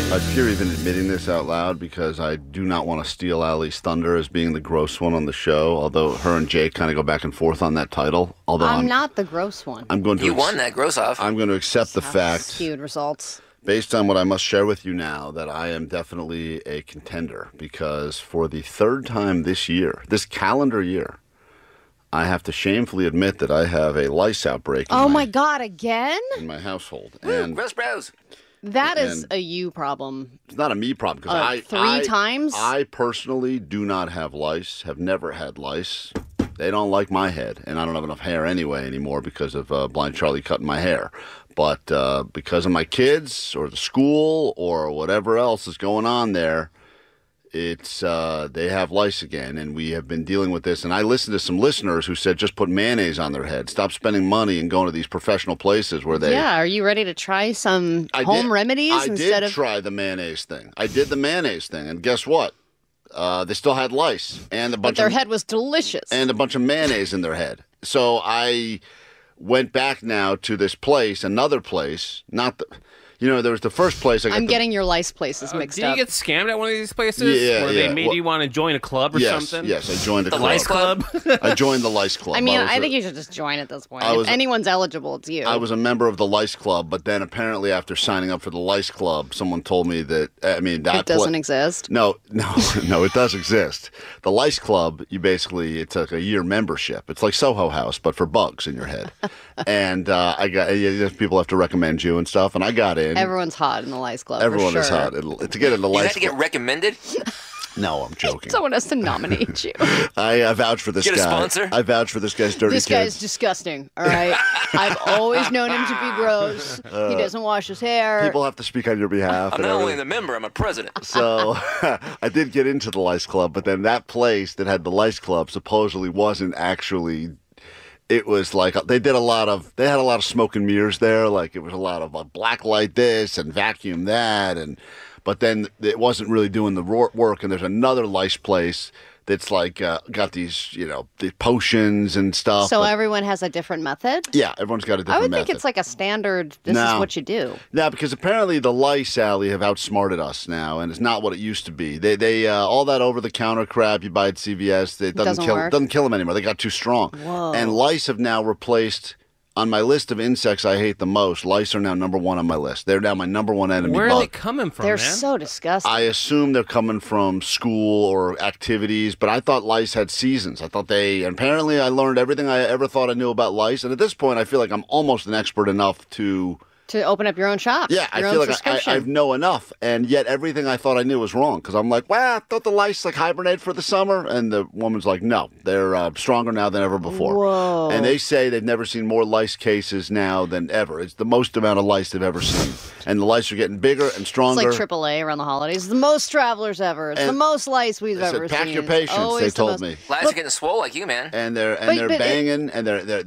I fear even admitting this out loud because I do not want to steal Allie's thunder as being the gross one on the show, although her and Jake kind of go back and forth on that title. Although I'm not the gross one. I'm going to You won that gross off. I'm going to accept the fact, Skewed results. based on what I must share with you now, that I am definitely a contender because for the third time this year, this calendar year, I have to shamefully admit that I have a lice outbreak Oh my God, again? in my household. Woo, And gross bros. That is And- a you problem. it's not a me problem because Three times? I personally do not have lice, have never had lice. They don't like my head, and I don't have enough hair anyway anymore because of Blind Charlie cutting my hair. But because of my kids or the school or whatever else is going on there, it's they have lice again, and we have been dealing with this. And I listened to some listeners who said just put mayonnaise on their head. Stop spending money and going to these professional places where they Yeah, are you ready to try some I home did- remedies I instead did of try the mayonnaise thing. I did the mayonnaise thing, and guess what? They still had lice and a but bunch their of head was delicious. and a bunch of mayonnaise in their head. So I went back now to this place, another place, not the. There was the first place. I'm getting your lice places mixed Did you up. get scammed at one of these places? Yeah, where yeah. they made you want to join a club or something? Yes, I joined a The club. Lice Club? I joined the Lice Club. I mean, was I a- think you should just join at this point. I was If a- anyone's eligible, it's you. I was a member of the Lice Club, but then apparently after signing up for the Lice Club, someone told me that it doesn't exist. No, it does exist. The Lice Club, it's like a year membership. It's like Soho House, but for bugs in your head. And people have to recommend you and stuff, and I got in. Everyone's hot in the lice club. Everyone for is sure. hot. To get in the You Lice had to get Club. recommended? No, I'm joking. Someone has to nominate you. I vouch for this Get a guy. sponsor? I vouch for this guy's dirty This guy's kids. disgusting, all right? I've always known him to be gross. He doesn't wash his hair. People have to speak on your behalf. I'm and not only everything. the member, I'm a president. So I did get into the Lice Club, but then that place that had the Lice Club supposedly wasn't actually. It was like they had a lot of smoke and mirrors there. Like it was a lot of black light this and vacuum that, but then it wasn't really doing the work. And there's another lice place that's like got these the potions and stuff. So but- everyone has a different method? yeah, everyone's got a different I would method. think it's like a standard, this No. is what you do. No, because apparently the lice, Allie, have outsmarted us now, and it's not what it used to be. They all that over-the-counter crap you buy at CVS, it Doesn't work. doesn't kill them anymore. They got too strong. Whoa. And lice have now replaced, on my list of insects I hate the most, lice are now number one on my list. They're now my number one enemy Where are they bug. coming from, They're man? so disgusting. I assume they're coming from school or activities, but I thought lice had seasons. And apparently I learned everything I ever thought I knew about lice, and at this point I feel like I'm almost an expert enough to open up your own shop. Yeah, I your feel own like prescription. I know enough, and yet everything I thought I knew was wrong. Because I'm like, well, I thought the lice hibernate for the summer, and the woman's like, no, they're stronger now than ever before. Whoa. And they say they've never seen more lice cases now than ever. It's the most amount of lice they've ever seen, and the lice are getting bigger and It's stronger. like AAA around the holidays. The most travelers ever. It's the And most lice we've I said, ever pack seen. your patience. Always They the told most- me, Lies are getting swole like you, man. and they're but banging, and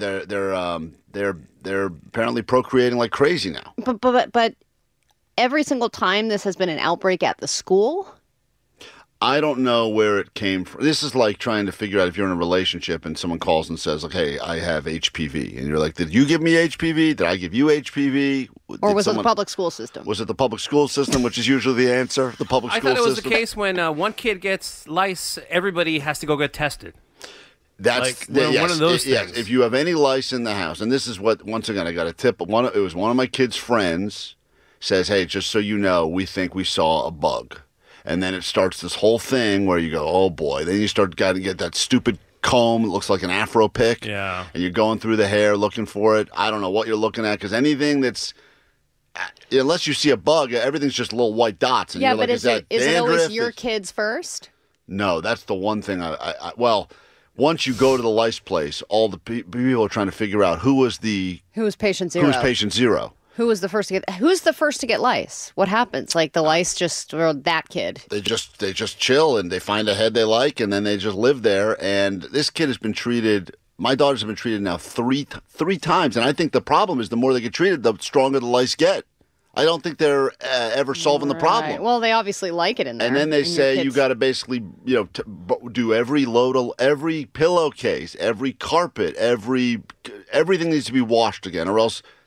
they're apparently procreating like crazy now. But every single time this has been an outbreak at the school. I don't know where it came from. This is like trying to figure out if you're in a relationship and someone calls and says, like, hey, I have HPV. And you're like, did you give me HPV? Did I give you HPV? Or was it the public school system? Was it the public school system, which is usually the answer? The public I school thought it was system? the case when one kid gets lice, everybody has to go get tested. That's Like, one of those yes. things. If you have any lice in the house, and this is what, once again, I got a tip. It was one of my kids' friends says, hey, just so you know, we think we saw a bug. And then it starts this whole thing where you go, oh boy. Then you got to get that stupid comb that looks like an afro pick. Yeah. And you're going through the hair looking for it. I don't know what you're looking at because anything that's, unless you see a bug, everything's just little white dots. And Yeah, you're but like, is it always dandruff? your It's- kids first? No, that's the one thing well, once you go to the lice place, all the people are trying to figure out who was patient zero? patient zero. Who was the first to get? Who's the first to get lice? What happens? Like the lice or that kid? They just chill and they find a head they like and then they just live there. And this kid has been treated. My daughters have been treated now three times, and I think the problem is the more they get treated, the stronger the lice get. I don't think they're ever solving the problem. Right. Well, they obviously like it in there. And then they and your say you kids- got to basically, do every every pillowcase, every carpet, everything needs to be washed again, or else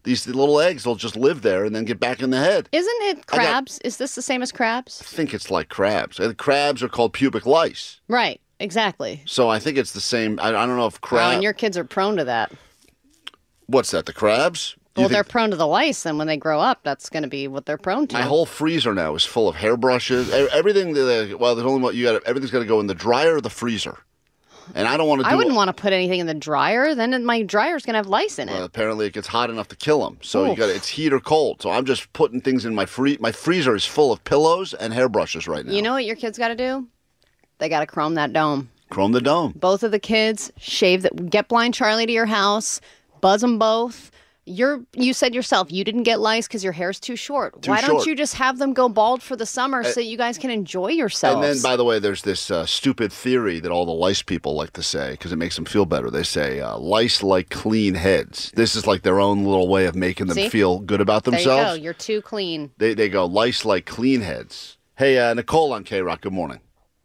These little eggs will just live there and then get back in the head. Isn't it crabs? Is this the same as crabs? I think it's like crabs. And crabs are called pubic lice. Right. Exactly. So I think it's the same. I don't know if Oh, crab. and your kids are prone to that. What's that? The crabs? Well, they're prone to the lice, and when they grow up, that's going to be what they're prone to. My whole freezer now is full of hairbrushes. Everything. Well, there's only what you got. Everything's got to go in the dryer or the freezer. And I don't want to do. I wouldn't want to put anything in the dryer. Then my dryer's going to have lice in it. Apparently, it gets hot enough to kill them. So it's heat or cold. So I'm just putting things in my freezer is full of pillows and hairbrushes right now. You know what your kids got to do? They got to chrome that dome. Chrome the dome. Both of the kids get Blind Charlie to your house, buzz them both. You said yourself you didn't get lice because your hair's too short. Why don't you just have them go bald for the summer so you guys can enjoy yourselves? And then, by the way, there's this stupid theory that all the lice people like to say because it makes them feel better. They say lice like clean heads. This is like their own little way of making them feel good about themselves. There you go. You're too clean. They go lice like clean heads. Hey, Nicole on K-Rock. Good morning.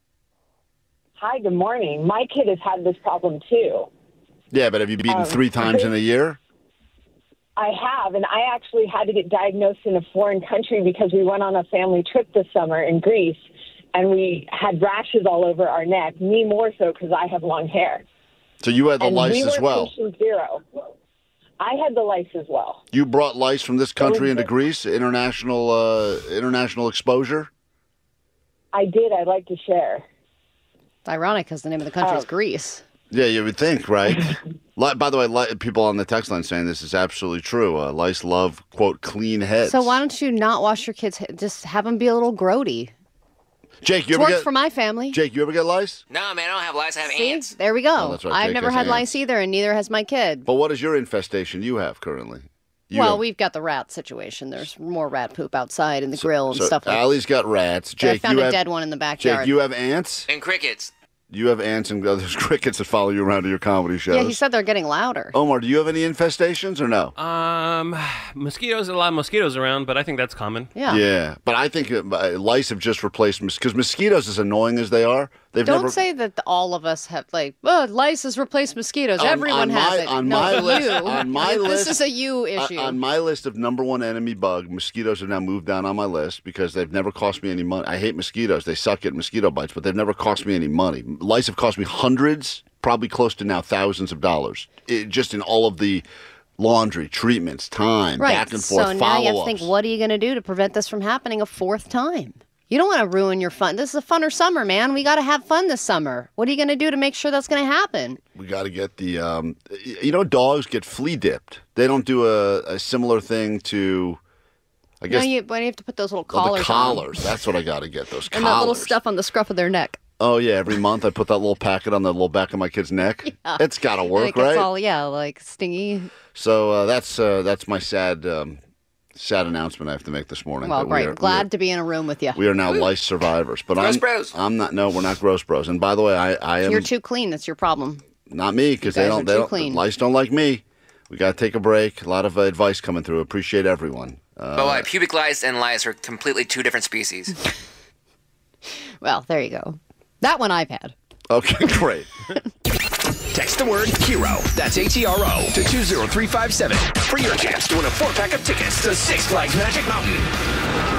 Hi, good morning. My kid has had this problem too. Yeah, but have you beaten 3 times in a year? I have, and I actually had to get diagnosed in a foreign country because we went on a family trip this summer in Greece, and we had rashes all over our neck, me more so because I have long hair. So you had the lice as well? Patient zero. I had the lice as well. You brought lice from this country into Greece, international exposure? I did. I'd like to share. It's ironic because the name of the country is Greece. Yeah, you would think, right? By the way, people on the text line saying this is absolutely true. Lice love, quote, clean heads. So why don't you not wash your kids' head? Just have them be a little grody. Jake, you It's ever worked get for my family. Jake, you ever get lice? No, man, I don't have lice. I have See? ants. There we go. Oh, that's right, I've Jake never has had ants. lice either, and neither has my kid. But what is your infestation you have currently? We've got the rat situation. There's more rat poop outside in the grill and stuff like that. Allie's got rats. Jake, I found you a have dead one in the backyard. Jake, you have ants? And crickets. You have ants and there's crickets that follow you around to your comedy shows. Yeah, he said they're getting louder. Omar, do you have any infestations or no? Mosquitoes, a lot of mosquitoes around, but I think that's common. Yeah. Yeah, but I think lice have just replaced because mosquitoes, as annoying as they are, they've Don't never. say that all of us have lice has replaced mosquitoes. Everyone has it. On No, my you. list, on my list, This is a you issue. On my list of number one enemy bug, mosquitoes have now moved down on my list because they've never cost me any money. I hate mosquitoes; they suck at mosquito bites, but they've never cost me any money. Lice have cost me hundreds, probably close to now thousands of dollars, just in all of the laundry, treatments, time, back and forth, so now you have to follow-ups. think, what are you going to do to prevent this from happening a fourth time? You don't want to ruin your fun. This is a funner summer, man. We got to have fun this summer. What are you going to do to make sure that's going to happen? We got to get the, dogs get flea dipped. They don't do a similar thing to, I guess. No, you have to put those little the collars on. collars. That's what I got to get, those And collars. that little stuff on the scruff of their neck. Oh, yeah. Every month I put that little packet on the little back of my kid's neck. Yeah. It's got to And work, it gets right? all, like stingy. So that's my sad announcement I have to make this morning. Well, that great. Glad to be in a room with you. We are now lice survivors. But Gross bros. I'm not. No, we're not gross bros. And by the way, I am. You're too clean. That's your problem. Not me, because You they guys don't. are too They clean. don't. Lice don't like me. We got to take a break. A lot of advice coming through. Appreciate everyone. But why? Pubic lice and lice are completely two different species. Well, there you go. That one I've had. Okay, great. Text the word HERO, that's HERO, to 20357 for your chance to win a 4-pack of tickets to Six Flags Magic Mountain.